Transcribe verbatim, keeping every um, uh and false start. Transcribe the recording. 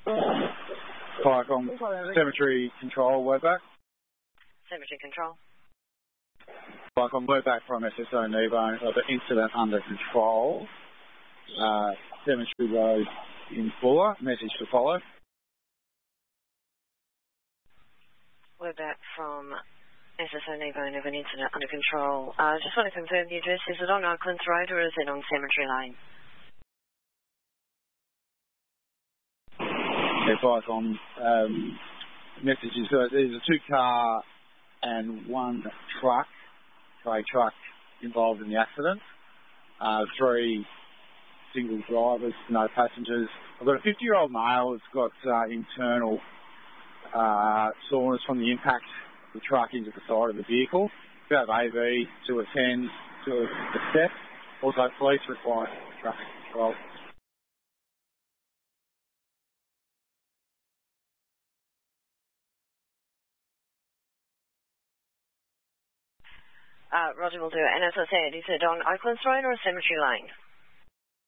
Viacom Cemetery Control, word back. Cemetery Control. Viacom, word back from S S O Kneebone of the incident under control. Uh, Cemetery Road in Fuller. Message to follow. Word back from S S O Kneebone of an incident under control. I uh, just want to confirm the address. Is it on Oaklands Road or is it on Cemetery Lane? Yeah, Viacom. Um, messages. Uh, there's a two-car and one truck, trade truck, involved in the accident. Uh, three single drivers, no passengers. I've got a fifty-year-old male who's got uh, internal uh, soreness from the impact of the truck into the side of the vehicle. We have A V to attend to the step. Also, police require traffic control. Uh, Roger will do it. And as I said, is it on Oaklands Road or Cemetery Lane?